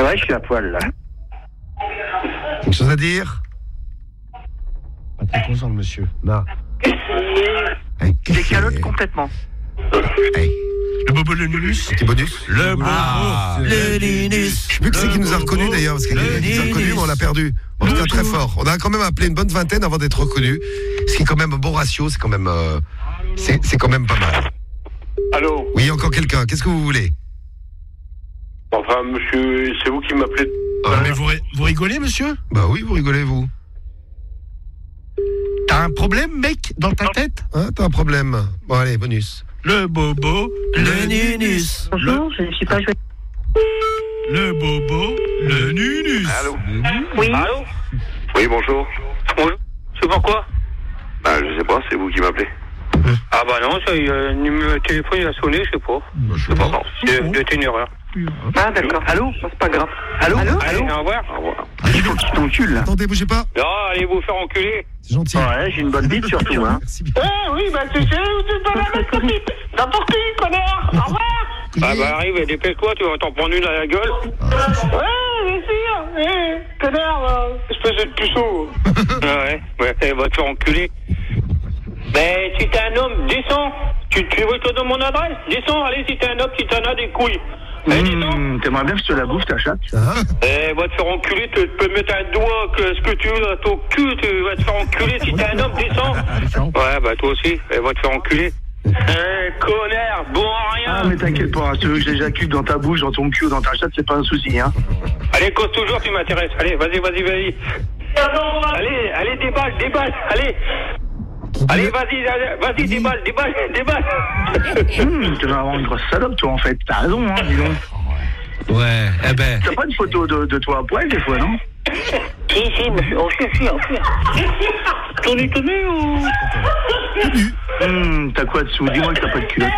Ouais, je suis à poil, là. Quelque chose à dire? Pas très conscient, le monsieur. Non. Des calottes complètement. Hey. Le bobo, le nunus. Petit bonus. Le bobo, le nunus. Je sais plus qui c'est qui nous a reconnus d'ailleurs, parce qu'il nous a reconnus, mais on l'a perdu. En tout cas, très fort. On a quand même appelé une bonne vingtaine avant d'être reconnus. Ce qui est quand même un bon ratio, c'est quand même, c'est quand même pas mal. Allô? Oui, encore quelqu'un. Qu'est-ce que vous voulez? Enfin, monsieur, c'est vous qui m'appelez. Mais vous rigolez, monsieur? Bah oui, vous rigolez, vous. T'as un problème, mec, dans ta tête? Hein, t'as un problème. Bon, allez, bonus. Le bobo, le nunus. Bonjour, je ne suis pas joué. Le bobo, le nunus. Allô? Oui. Allô? Oui, bonjour. Bonjour. C'est pourquoi? Bah, je sais pas, c'est vous qui m'appelez. Ah bah non, ça, le numéro de téléphone il a sonné, je sais pas. Je sais pas. C'était une erreur. Ah, d'accord. Allô? C'est pas grave. Allô? Allez, au revoir. Au revoir. Il faut qu'il t'encule, là. Attendez, bougez pas. Non, allez vous faire enculer. C'est gentil. Ouais, j'ai une bonne bite surtout, hein. Merci bien. Oui, bah tu sais où tu peux la mettre n'importe qui, connard. Au revoir. Ah bah arrive, dépêche-toi, tu vas t'en prendre une à la gueule. Ouais, bien sûr. Connard, espèce de puceau. Ouais, elle va te faire enculer. Mais si t'es un homme, descends. Tu veux que je te donne mon adresse? Descends, allez, si t'es un homme, si t'en as des couilles. T'aimerais bien que je te la bouffe, ta chatte? Va te faire enculer, tu peux mettre un doigt, ce que tu veux dans ton cul, tu vas te faire enculer. Si t'es un homme, descends. Ouais, bah toi aussi, elle va te faire enculer. Connard, bon à rien. Ah, mais t'inquiète pas, si tu veux que j'éjacule dans ta bouche, dans ton cul ou dans ta chatte, c'est pas un souci, hein. Allez, cause toujours, tu m'intéresses. Allez, vas-y. Allez, déballe, allez. Allez, vas-y, déballe. Tu vas avoir une grosse salope, toi, en fait. T'as raison, hein, dis donc. Ouais, eh ben. T'as pas une photo de toi à poil, des fois, non? Si, monsieur. Oh, si. Tout nu ou... T'as quoi dessous? Dis-moi que t'as pas de culotte.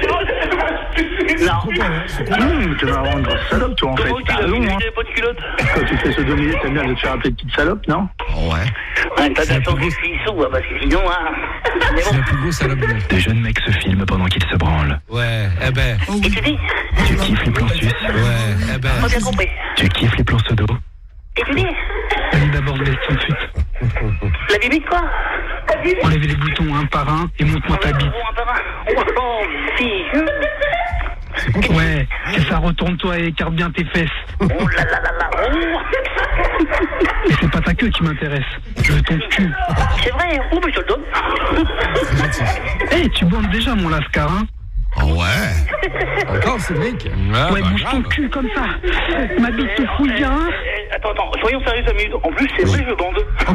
Non. Tu vas avoir une grosse salope, toi, en fait. T'as raison, hein. Pas de culotte. Quand tu fais sodominer, t'aimes bien de te faire appeler petite salope, non? Ouais. T'as d'attention que je suis sous, parce que sinon, hein. C'est la plus grosse salope. Des jeunes mecs se filment pendant qu'ils se branlent. Ouais, eh ben. Et tu dis? Tu kiffes les plans suisses. Ouais, eh ben. Pas bien compris. Tu kiffes les plans pseudo. Et tu dis? Allez d'abord se veste ensuite. La bibite, quoi? Enlève les boutons un par un et montre-moi ta bite. Oh, fille. Ouais, c'est ça, retourne-toi et écarte bien tes fesses. Oh là là là là. Oh. Et c'est pas ta queue qui m'intéresse. Je veux ton cul. C'est vrai, oh, mais je te le donne. Hey, tu bandes déjà mon lascar, hein? Oh ouais. Encore, Cédric? Ouais, bouge ton cul comme ça. Ma bite te fouille bien, hein? Attends, soyons sérieux, amis. En plus, c'est vrai, je bande. Oh,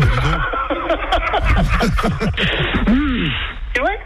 pardon. C'est vrai?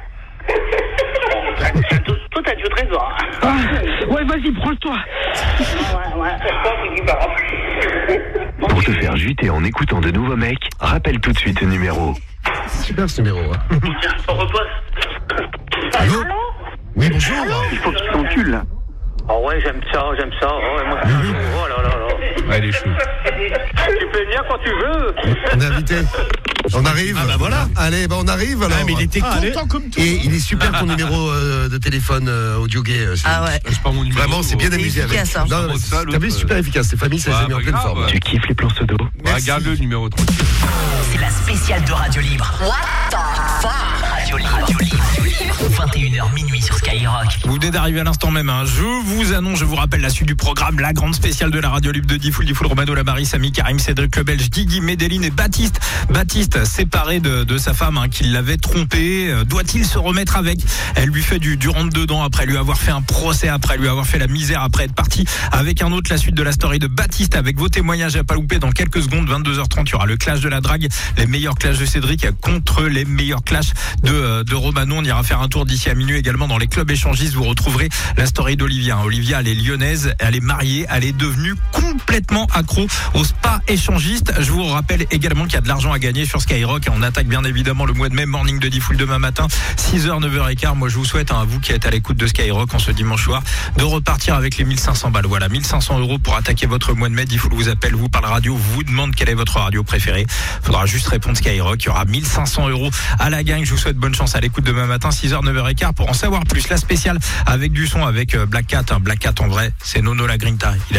Toi, t'as du trésor. Ah, ouais, vas-y, prends-toi. Ouais, je pense qu'il va. Pour te faire juter en écoutant de nouveaux mecs, rappelle tout de suite le numéro. C'est super ce numéro, hein. Tiens, on repose. Allô? Oui, bonjour. Il faut qu'il t'encule, là. Oh ouais, j'aime ça. Oh, ouais, moi, oh là là. Ouais, il est chou. Tu peux venir quand tu veux. On est invité. On arrive. Ah bah voilà. Allez, on arrive alors. Ah, mais il était content comme tout. Et il est super ton numéro de téléphone audio gay. Ah ouais. C'est pas mon numéro. Vraiment, c'est bien amusé avec. efficace, hein. Non, t'as vu, super efficace. C'est famille, ça les a mis en pleine forme. Tu kiffes les plans pseudo. Regarde le numéro 38. C'est la spéciale de Radio Libre. What the fuck? Radio Libre. 21h minuit sur Skyrock. Vous venez d'arriver à l'instant même, hein. Je vous rappelle la suite du programme, la grande spéciale de la Radio Libre de Diffoul, Romano, Lamari, Samy, Karim, Cédric, le Belge, Guigui, Medellin et Baptiste. Baptiste, séparé de sa femme, hein, qui l'avait trompé, doit-il se remettre avec? Elle lui fait du rentre-dedans après lui avoir fait un procès, après lui avoir fait la misère, après être parti avec un autre. La suite de la story de Baptiste avec vos témoignages à pas louper dans quelques secondes. 22h30, il y aura le clash de la drague, les meilleurs clashs de Cédric contre les meilleurs clashs de Romano. On ira faire un tour d'ici à minuit également dans les clubs échangistes. Vous retrouverez la story d'Olivia. Olivia, elle est lyonnaise, elle est mariée, elle est devenue complètement accro au spa échangiste. Je vous rappelle également qu'il y a de l'argent à gagner sur Skyrock. On attaque bien évidemment le mois de mai, morning de Diffoul demain matin, 6h, 9h15. Moi, je vous souhaite, à vous qui êtes à l'écoute de Skyrock en ce dimanche soir, de repartir avec les 1500 balles. Voilà, 1500 € pour attaquer votre mois de mai. Diffoul vous appelle, vous parle radio, vous demande quelle est votre radio préférée. Faudra juste répondre Skyrock. Il y aura 1500 € à la gang. Je vous souhaite bonne chance à l'écoute demain matin, 6h, 9h15 pour en savoir plus. La spéciale avec du son, avec Black Cat. Black Cat, en vrai, c'est Nono la Grinta.